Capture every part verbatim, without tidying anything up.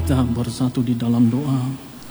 kita bersatu di dalam doa.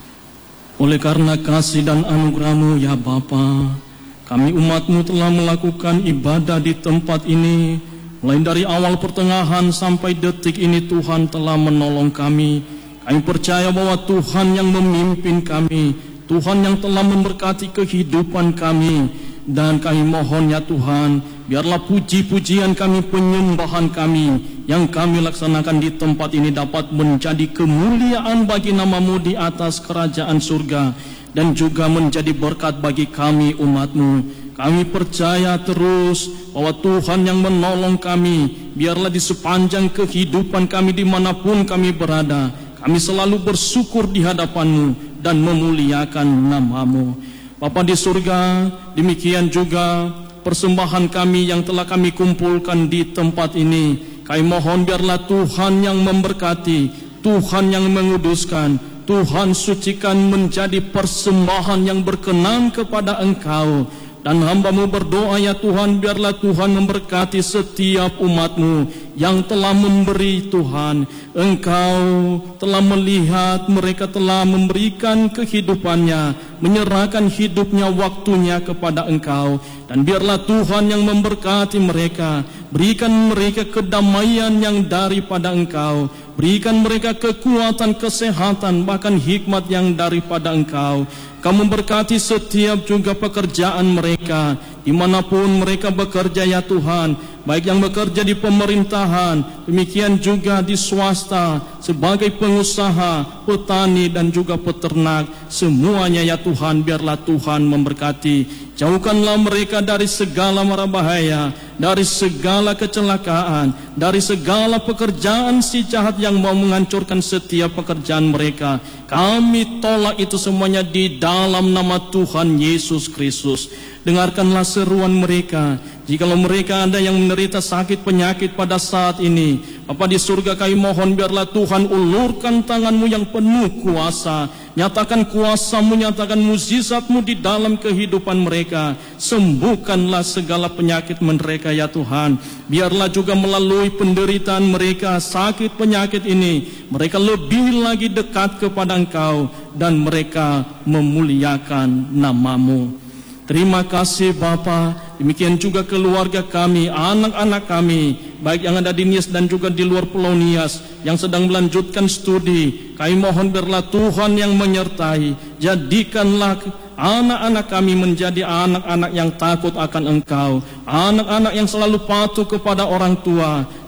Oleh karena kasih dan anugerah-Mu ya Bapa, kami umat-Mu telah melakukan ibadah di tempat ini. Mulai dari awal pertengahan sampai detik ini Tuhan telah menolong kami. Kami percaya bahwa Tuhan yang memimpin kami, Tuhan yang telah memberkati kehidupan kami. Dan kami mohon ya Tuhan, biarlah puji-pujian kami, penyembahan kami yang kami laksanakan di tempat ini dapat menjadi kemuliaan bagi nama-Mu di atas kerajaan surga, dan juga menjadi berkat bagi kami umat-Mu. Kami percaya terus bahwa Tuhan yang menolong kami, biarlah di sepanjang kehidupan kami dimanapun kami berada, kami selalu bersyukur di hadapan-Mu dan memuliakan nama-Mu. Bapa di surga, demikian juga persembahan kami yang telah kami kumpulkan di tempat ini. Kami mohon biarlah Tuhan yang memberkati, Tuhan yang menguduskan, Tuhan sucikan menjadi persembahan yang berkenan kepada Engkau. Dan hamba-Mu berdoa ya Tuhan, biarlah Tuhan memberkati setiap umat-Mu yang telah memberi Tuhan. Engkau telah melihat mereka telah memberikan kehidupannya, menyerahkan hidupnya, waktunya kepada Engkau. Dan biarlah Tuhan yang memberkati mereka, berikan mereka kedamaian yang daripada Engkau, berikan mereka kekuatan, kesehatan, bahkan hikmat yang daripada Engkau. Kamu memberkati setiap juga pekerjaan mereka, dimanapun mereka bekerja ya Tuhan, baik yang bekerja di pemerintahan, demikian juga di swasta, sebagai pengusaha, petani dan juga peternak, semuanya ya Tuhan, biarlah Tuhan memberkati. Jauhkanlah mereka dari segala mara bahaya, dari segala kecelakaan, dari segala pekerjaan si jahat yang mau menghancurkan setiap pekerjaan mereka. Kami tolak itu semuanya di dalam nama Tuhan Yesus Kristus. Dengarkanlah seruan mereka. Jikalau mereka ada yang menderita sakit penyakit pada saat ini, Bapa di surga, kami mohon biarlah Tuhan ulurkan tangan-Mu yang penuh kuasa. Nyatakan kuasa-Mu, nyatakan mukjizat-Mu di dalam kehidupan mereka. Sembuhkanlah segala penyakit mereka ya Tuhan. Biarlah juga melalui penderitaan mereka, sakit penyakit ini, mereka lebih lagi dekat kepada Engkau dan mereka memuliakan nama-Mu. Terima kasih Bapa. Demikian juga keluarga kami, anak-anak kami, baik yang ada di Nias dan juga di luar Pulau Nias, yang sedang melanjutkan studi. Kami mohon biarlah Tuhan yang menyertai. Jadikanlah anak-anak kami menjadi anak-anak yang takut akan Engkau, anak-anak yang selalu patuh kepada orang tua,